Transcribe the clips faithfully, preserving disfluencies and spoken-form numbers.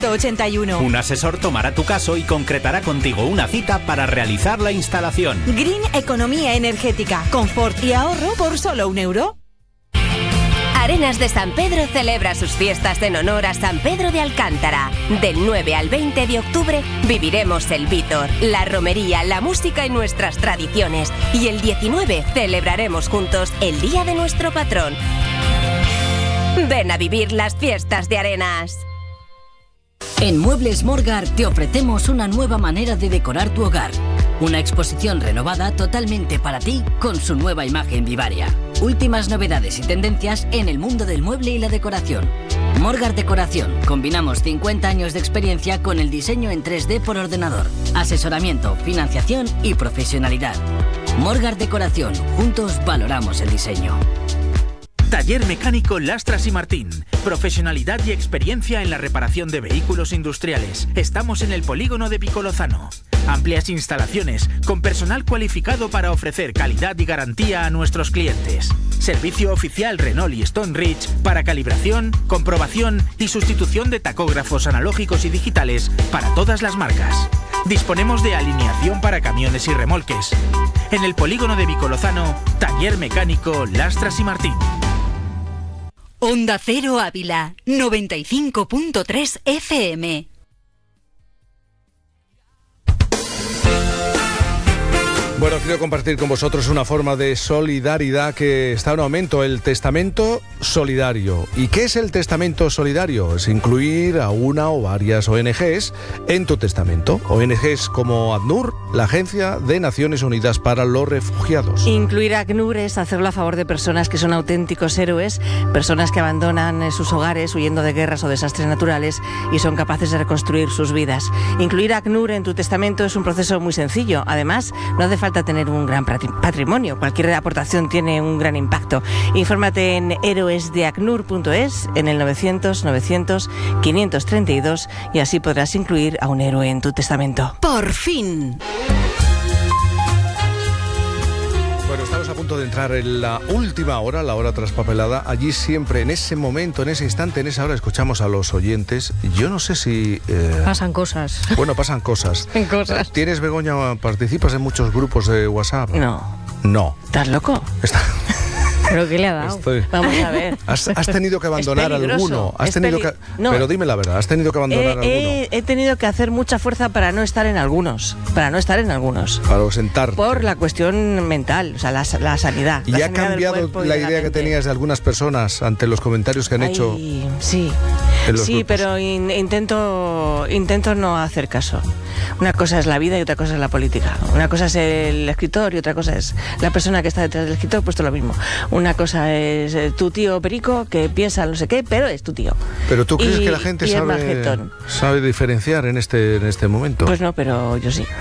ochenta y uno. Un asesor tomará tu caso y concretará contigo una cita para realizar la instalación. Green Economía Energética. Confort y ahorro por solo un euro. Arenas de San Pedro celebra sus fiestas en honor a San Pedro de Alcántara. Del nueve al veinte de octubre viviremos el Vítor, la romería, la música y nuestras tradiciones. Y el diecinueve celebraremos juntos el Día de nuestro patrón. Ven a vivir las fiestas de Arenas. En Muebles Morgar te ofrecemos una nueva manera de decorar tu hogar. Una exposición renovada totalmente para ti con su nueva imagen vivaria. Últimas novedades y tendencias en el mundo del mueble y la decoración. Morgar Decoración. Combinamos cincuenta años de experiencia con el diseño en tres D por ordenador. Asesoramiento, financiación y profesionalidad. Morgar Decoración. Juntos valoramos el diseño. Taller Mecánico Lastras y Martín. Profesionalidad y experiencia en la reparación de vehículos industriales. Estamos en el polígono de Picolozano. Amplias instalaciones, con personal cualificado para ofrecer calidad y garantía a nuestros clientes. Servicio oficial Renault y Stone Ridge para calibración, comprobación y sustitución de tacógrafos analógicos y digitales para todas las marcas. Disponemos de alineación para camiones y remolques. En el polígono de Picolozano, Taller Mecánico Lastras y Martín. Onda Cero Ávila, noventa y cinco punto tres F M. Bueno, quiero compartir con vosotros una forma de solidaridad que está en aumento, el testamento solidario. ¿Y qué es el testamento solidario? Es incluir a una o varias O N Ges en tu testamento. O N Ges como ACNUR, la Agencia de Naciones Unidas para los Refugiados. Incluir a ACNUR es hacerlo a favor de personas que son auténticos héroes, personas que abandonan sus hogares huyendo de guerras o desastres naturales y son capaces de reconstruir sus vidas. Incluir a ACNUR en tu testamento es un proceso muy sencillo. Además, no hace falta tener un gran patrimonio. Cualquier aportación tiene un gran impacto. Infórmate en héroes de acnur punto es, en el novecientos novecientos quinientos treinta y dos y así podrás incluir a un héroe en tu testamento. ¡Por fin! Bueno, estamos a punto de entrar en la última hora, la hora traspapelada. Allí siempre, en ese momento, en ese instante, en esa hora, escuchamos a los oyentes. Yo no sé si... Eh... Pasan cosas. Bueno, pasan cosas. cosas. ¿Tienes, Begoña, participas en muchos grupos de WhatsApp? No. No. ¿Estás loco? Está... ¿Pero qué le ha dado? Estoy... Vamos a ver. ¿Has, has tenido que abandonar alguno? ¿Has tenido peli... que... no. Pero dime la verdad, ¿has tenido que abandonar he, alguno? He, he tenido que hacer mucha fuerza para no estar en algunos. Para no estar en algunos. Para ausentarte. Por la cuestión mental, o sea, la, la sanidad. ¿Y la ha sanidad cambiado la idea que tenías de algunas personas ante los comentarios que han Ay, hecho? Sí, sí, grupos? Pero in, intento, intento no hacer caso. Una cosa es la vida y otra cosa es la política. Una cosa es el escritor y otra cosa es la persona que está detrás del escritor, pues todo lo mismo. Una cosa es tu tío Perico que piensa no sé qué, pero es tu tío. ¿Pero tú crees y, que la gente sabe, sabe, sabe diferenciar en este, en este momento? Pues no, pero yo sí.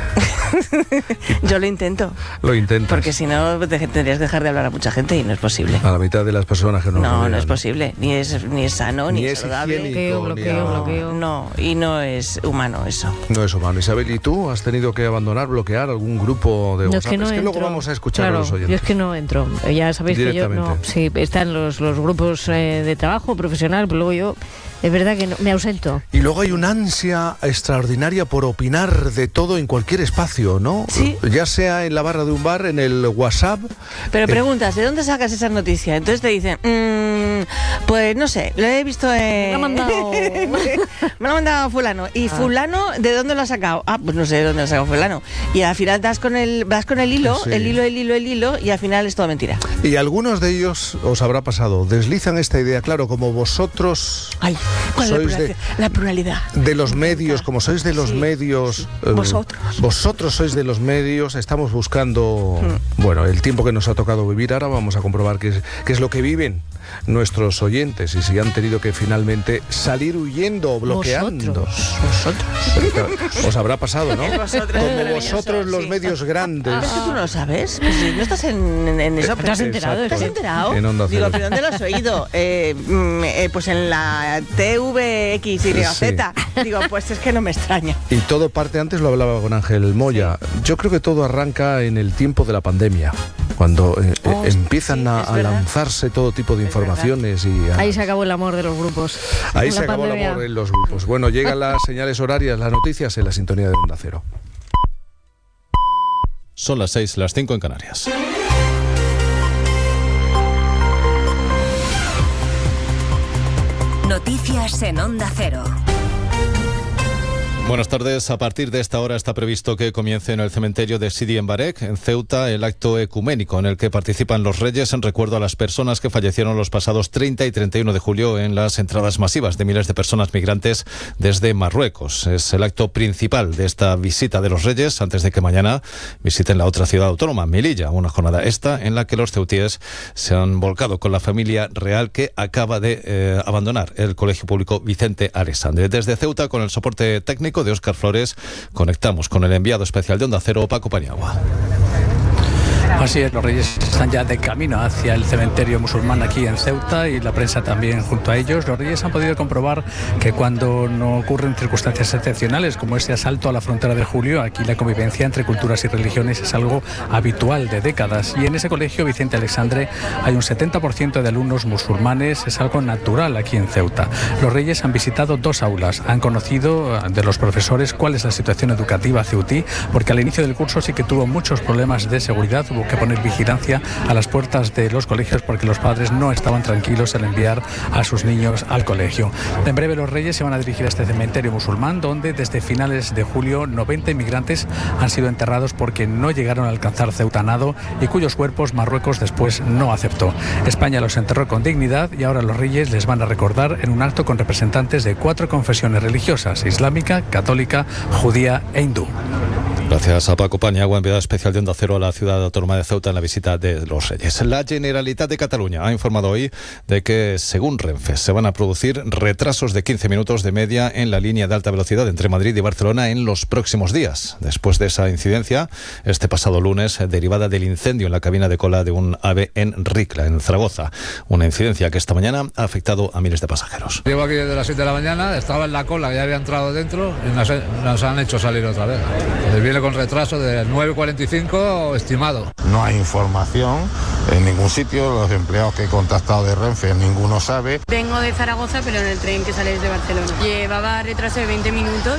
Yo lo intento. Lo intentas. Porque si no, tendrías que dejar de hablar a mucha gente y no es posible. A la mitad de las personas que no No, rodean. no es posible. Ni es, ni es sano, ni, ni es saludable. Bloqueo, bloqueo, no, bloqueo. No, y no es humano eso. No es humano. Isabel, ¿y tú has tenido que abandonar, bloquear algún grupo de no, WhatsApp? Es que, no es que entro. luego vamos a escuchar claro, a los oyentes. Yo es que no entro. Ya sabéis que yo no. Sí, están los, los grupos eh, de trabajo profesional, pero luego yo... Es verdad que no, me ausento. Y luego hay una ansia extraordinaria por opinar de todo en cualquier espacio, ¿no? Sí. Ya sea en la barra de un bar, en el WhatsApp. Pero eh... preguntas, ¿de dónde sacas esa noticia? Entonces te dicen, mmm, pues no sé, lo he visto en... Me lo ha mandado... Me lo ha mandado fulano. ¿Y ah. fulano de dónde lo ha sacado? Ah, pues no sé de dónde lo ha sacado fulano. Y al final das con el, vas con el hilo, sí. el hilo, el hilo, el hilo, y al final es todo mentira. Y algunos de ellos os habrá pasado, deslizan esta idea, claro, como vosotros... Ay. Sois de, la pluralidad de los medios, como sois de los sí, medios sí. Eh, vosotros vosotros sois de los medios, estamos buscando mm. bueno, el tiempo que nos ha tocado vivir. Ahora vamos a comprobar qué es, qué es lo que viven nuestros oyentes y si han tenido que finalmente salir huyendo o bloqueando. Vosotros, vosotros. Os habrá pasado, ¿no? Vosotros, como vosotros los sí. medios grandes. Ah, ¿pero tú no lo sabes? Pues si no estás en, en, en eso. ¿Te has enterado? ¿Te has enterado? En Onda Cero. Digo, ¿pero dónde lo has oído? Eh, eh, pues en la T V X Y Z. Sí. Digo, pues es que no me extraña. Y todo parte, antes lo hablaba con Ángel Moya, yo creo que todo arranca en el tiempo de la pandemia. cuando eh, oh, empiezan sí, a, a lanzarse todo tipo de informaciones. y a... Ahí se acabó el amor de los grupos. Ahí se acabó pandemia. el amor en los grupos. Bueno, llegan las señales horarias, las noticias en la sintonía de Onda Cero. Son las seis, las cinco en Canarias. Noticias en Onda Cero. Buenas tardes. A partir de esta hora está previsto que comience en el cementerio de Sidi Embarek, en Ceuta, el acto ecuménico en el que participan los reyes en recuerdo a las personas que fallecieron los pasados treinta y treinta y uno de julio en las entradas masivas de miles de personas migrantes desde Marruecos. Es el acto principal de esta visita de los reyes antes de que mañana visiten la otra ciudad autónoma, Melilla, una jornada esta en la que los ceutíes se han volcado con la familia real que acaba de eh, abandonar el Colegio Público Vicente Alexandre. Desde Ceuta, con el soporte técnico de Óscar Flores, conectamos con el enviado especial de Onda Cero, Paco Paniagua. Así es, los reyes están ya de camino hacia el cementerio musulmán aquí en Ceuta y la prensa también junto a ellos. Los reyes han podido comprobar que cuando no ocurren circunstancias excepcionales como este asalto a la frontera de julio, aquí la convivencia entre culturas y religiones es algo habitual de décadas. Y en ese colegio Vicente Alexandre hay un setenta por ciento de alumnos musulmanes, es algo natural aquí en Ceuta. Los reyes han visitado dos aulas, han conocido de los profesores cuál es la situación educativa ceutí, porque al inicio del curso sí que tuvo muchos problemas de seguridad, hubo que poner vigilancia a las puertas de los colegios porque los padres no estaban tranquilos al enviar a sus niños al colegio. En breve los reyes se van a dirigir a este cementerio musulmán donde desde finales de julio noventa inmigrantes han sido enterrados porque no llegaron a alcanzar Ceuta a nado y cuyos cuerpos Marruecos después no aceptó. España los enterró con dignidad y ahora los reyes les van a recordar en un acto con representantes de cuatro confesiones religiosas: islámica, católica, judía e hindú. Gracias a Paco Paniagua, enviado especial de Onda Cero a la ciudad autónoma de Ceuta en la visita de los Reyes. La Generalitat de Cataluña ha informado hoy de que, según Renfe, se van a producir retrasos de quince minutos de media en la línea de alta velocidad entre Madrid y Barcelona en los próximos días. Después de esa incidencia, este pasado lunes, derivada del incendio en la cabina de cola de un AVE en Ricla, en Zaragoza. Una incidencia que esta mañana ha afectado a miles de pasajeros. Llevo aquí desde las siete de la mañana, estaba en la cola, ya había entrado dentro y nos, nos han hecho salir otra vez. Viene con retraso de nueve cuarenta y cinco estimado. No hay información en ningún sitio, los empleados que he contactado de Renfe ninguno sabe. Vengo de Zaragoza, pero en el tren que sale desde Barcelona. Llevaba retraso de veinte minutos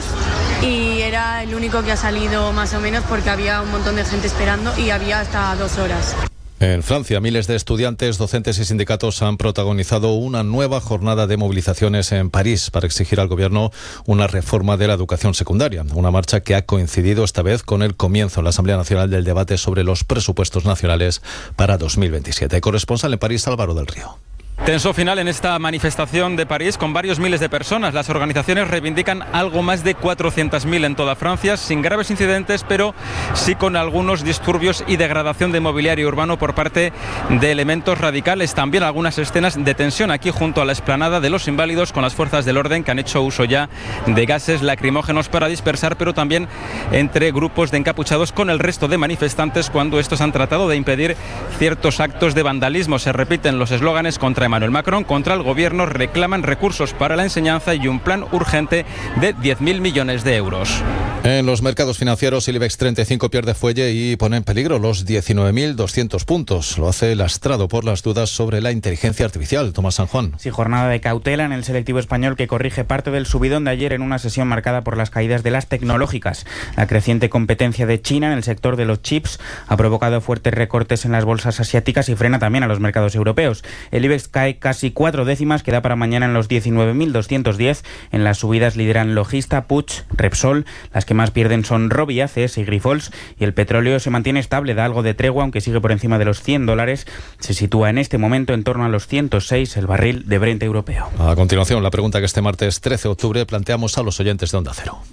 y era el único que ha salido más o menos porque había un montón de gente esperando y había hasta dos horas. En Francia, miles de estudiantes, docentes y sindicatos han protagonizado una nueva jornada de movilizaciones en París para exigir al gobierno una reforma de la educación secundaria. Una marcha que ha coincidido esta vez con el comienzo en la Asamblea Nacional del debate sobre los presupuestos nacionales para dos mil veintisiete. Corresponsal en París, Álvaro del Río. Tenso final en esta manifestación de París con varios miles de personas. Las organizaciones reivindican algo más de cuatrocientos mil en toda Francia, sin graves incidentes, pero sí con algunos disturbios y degradación de mobiliario urbano por parte de elementos radicales. También algunas escenas de tensión aquí junto a la explanada de los Inválidos con las fuerzas del orden que han hecho uso ya de gases lacrimógenos para dispersar, pero también entre grupos de encapuchados con el resto de manifestantes cuando estos han tratado de impedir ciertos actos de vandalismo. Se repiten los eslóganes contra Emmanuel Macron, contra el gobierno, reclaman recursos para la enseñanza y un plan urgente de diez mil millones de euros. En los mercados financieros, el IBEX treinta y cinco pierde fuelle y pone en peligro los diecinueve mil doscientos puntos. Lo hace lastrado por las dudas sobre la inteligencia artificial. Tomás San Juan. Sí, jornada de cautela en el selectivo español que corrige parte del subidón de ayer en una sesión marcada por las caídas de las tecnológicas. La creciente competencia de China en el sector de los chips ha provocado fuertes recortes en las bolsas asiáticas y frena también a los mercados europeos. El IBEX cae casi cuatro décimas, queda para mañana en los diecinueve mil doscientos diez. En las subidas lideran Logista, Puig, Repsol. Las que más pierden son Robi, A C S y Grifols. Y el petróleo se mantiene estable, da algo de tregua, aunque sigue por encima de los cien dólares. Se sitúa en este momento en torno a los ciento seis el barril de Brent europeo. A continuación, la pregunta que este martes trece de octubre planteamos a los oyentes de Onda Cero.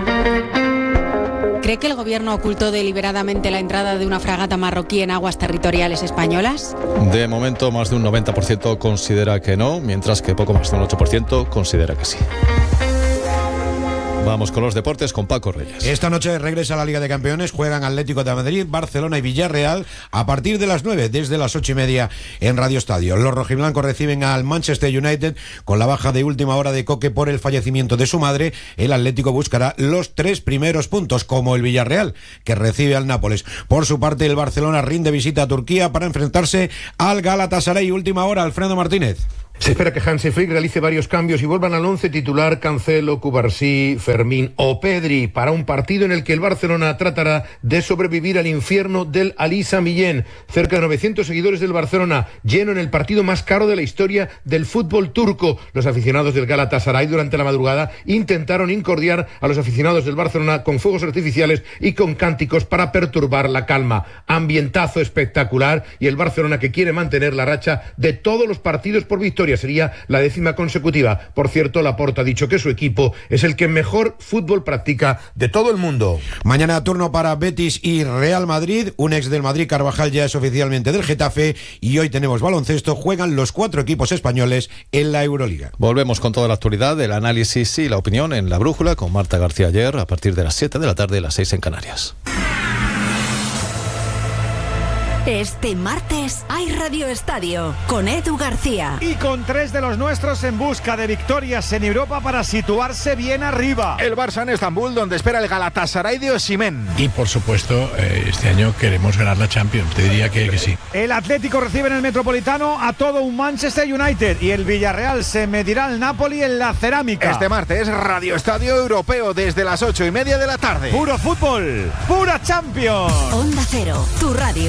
¿Cree que el gobierno ocultó deliberadamente la entrada de una fragata marroquí en aguas territoriales españolas? De momento, más de un noventa por ciento considera que no, mientras que poco más de un ocho por ciento considera que sí. Vamos con los deportes con Paco Reyes. Esta noche regresa a la Liga de Campeones, juegan Atlético de Madrid, Barcelona y Villarreal a partir de las nueve, desde las ocho y media en Radio Estadio. Los rojiblancos reciben al Manchester United con la baja de última hora de Coque por el fallecimiento de su madre. El Atlético buscará los tres primeros puntos, como el Villarreal, que recibe al Nápoles. Por su parte, el Barcelona rinde visita a Turquía para enfrentarse al Galatasaray. Última hora, Alfredo Martínez. Se espera que Hansi Flick realice varios cambios y vuelvan al once titular Cancelo, Cubarsí, Fermín o Pedri para un partido en el que el Barcelona tratará de sobrevivir al infierno del Ali Sami Yen. Cerca de novecientos seguidores del Barcelona, lleno en el partido más caro de la historia del fútbol turco. Los aficionados del Galatasaray durante la madrugada intentaron incordiar a los aficionados del Barcelona con fuegos artificiales y con cánticos para perturbar la calma. Ambientazo espectacular y el Barcelona, que quiere mantener la racha de todos los partidos por victoria. Sería la décima consecutiva. Por cierto, Laporta ha dicho que su equipo es el que mejor fútbol practica de todo el mundo. Mañana turno para Betis y Real Madrid. Un ex del Madrid, Carvajal, ya es oficialmente del Getafe. Y hoy tenemos baloncesto. Juegan los cuatro equipos españoles en la Euroliga. Volvemos con toda la actualidad, el análisis y la opinión en La Brújula con Marta García Ayer a partir de las siete de la tarde, las seis en Canarias. Este martes hay Radio Estadio con Edu García. Y con tres de los nuestros en busca de victorias en Europa para situarse bien arriba. El Barça en Estambul, donde espera el Galatasaray de Osimhen. Y por supuesto, este año queremos ganar la Champions. Te diría que, que sí. El Atlético recibe en el Metropolitano a todo un Manchester United. Y el Villarreal se medirá al Napoli en la Cerámica. Este martes Radio Estadio Europeo desde las ocho y media de la tarde. Puro fútbol, pura Champions. Onda Cero, tu radio.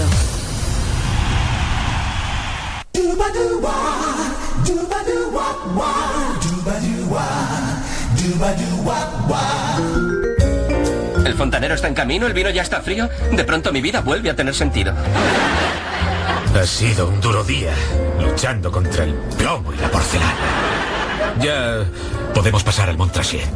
El fontanero está en camino, el vino ya está frío. De pronto mi vida vuelve a tener sentido. Ha sido un duro día, luchando contra el plomo y la porcelana. Ya podemos pasar al Montrachet.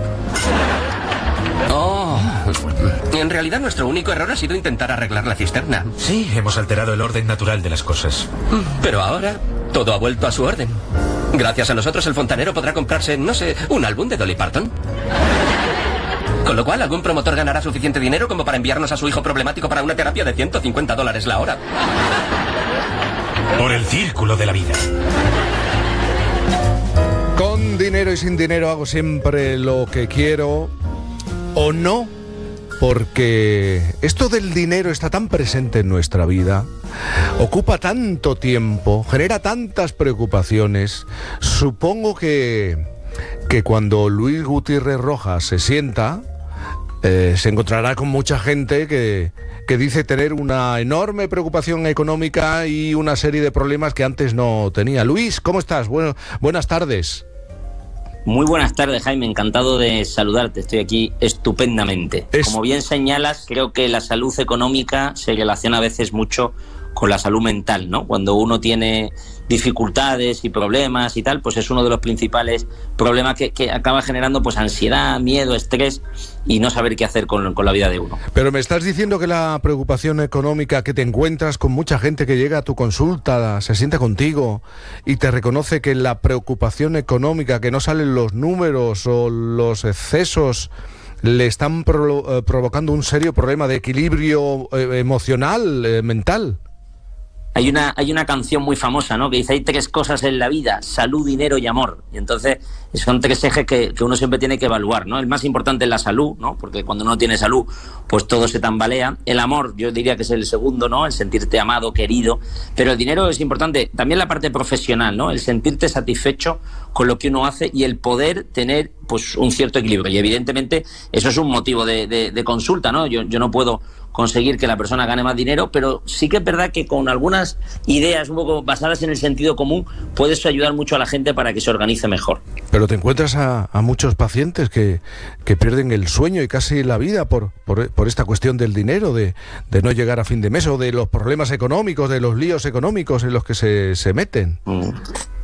Oh, en realidad nuestro único error ha sido intentar arreglar la cisterna. Sí, hemos alterado el orden natural de las cosas. Pero ahora todo ha vuelto a su orden. Gracias a nosotros el fontanero podrá comprarse, no sé, un álbum de Dolly Parton. Con lo cual algún promotor ganará suficiente dinero como para enviarnos a su hijo problemático para una terapia de ciento cincuenta dólares la hora. Por el círculo de la vida. Con dinero y sin dinero hago siempre lo que quiero o no, porque esto del dinero está tan presente en nuestra vida, ocupa tanto tiempo, genera tantas preocupaciones. Supongo que, que cuando Luis Gutiérrez Rojas se sienta, eh, se encontrará con mucha gente que, que dice tener una enorme preocupación económica y una serie de problemas que antes no tenía. Luis, ¿cómo estás? Bueno, buenas tardes. Muy buenas tardes, Jaime, encantado de saludarte, estoy aquí estupendamente. Es... Como bien señalas, creo que la salud económica se relaciona a veces mucho con la salud mental, ¿no? Cuando uno tiene dificultades y problemas y tal, pues es uno de los principales problemas que, que acaba generando pues ansiedad, miedo, estrés y no saber qué hacer con, con la vida de uno. Pero me estás diciendo que la preocupación económica, que te encuentras con mucha gente que llega a tu consulta, se sienta contigo y te reconoce que la preocupación económica, que no salen los números o los excesos, le están pro, eh, provocando un serio problema de equilibrio eh, emocional, eh, mental. Hay una, hay una canción muy famosa, ¿no?, que dice: hay tres cosas en la vida: salud, dinero y amor. Y entonces son tres ejes que, que uno siempre tiene que evaluar, ¿no? El más importante es la salud, ¿no?, porque cuando uno tiene salud, pues todo se tambalea. El amor, yo diría que es el segundo, ¿no?, el sentirte amado, querido. Pero el dinero es importante. También la parte profesional, ¿no?, el sentirte satisfecho con lo que uno hace y el poder tener pues un cierto equilibrio. Y evidentemente eso es un motivo de, de, de consulta, ¿no? Yo, yo no puedo conseguir que la persona gane más dinero, pero sí que es verdad que con algunas ideas un poco basadas en el sentido común puedes ayudar mucho a la gente para que se organice mejor. Pero te encuentras a, a muchos pacientes que, que pierden el sueño y casi la vida por, por, por esta cuestión del dinero, de, de no llegar a fin de mes o de los problemas económicos, de los líos económicos en los que se, se meten. Mm.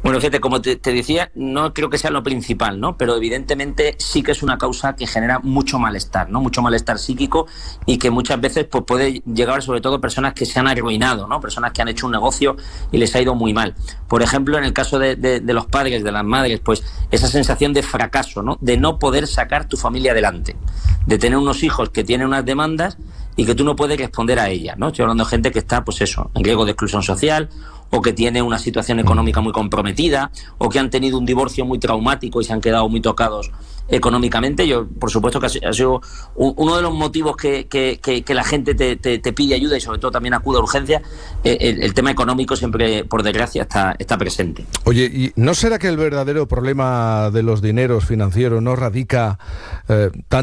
Bueno, fíjate, como te, te decía, no creo que sea lo principal, ¿no? Pero evidentemente sí que es una causa que genera mucho malestar, ¿no? Mucho malestar psíquico y que muchas veces pues, puede llegar sobre todo a personas que se han arruinado, ¿no? Personas que han hecho un negocio y les ha ido muy mal. Por ejemplo, en el caso de, de, de los padres, de las madres, pues esa sensación de fracaso, ¿no? De no poder sacar tu familia adelante, de tener unos hijos que tienen unas demandas y que tú no puedes responder a ellas, ¿no? Estoy hablando de gente que está, pues eso, en riesgo de exclusión social, o que tiene una situación económica muy comprometida, o que han tenido un divorcio muy traumático y se han quedado muy tocados económicamente. Yo, por supuesto, que ha sido uno de los motivos que, que, que, que la gente te, te, te pide ayuda y sobre todo también acude a urgencia. El, el tema económico siempre, por desgracia, está, está presente. Oye, ¿y no será que el verdadero problema de los dineros financieros no radica eh, tanto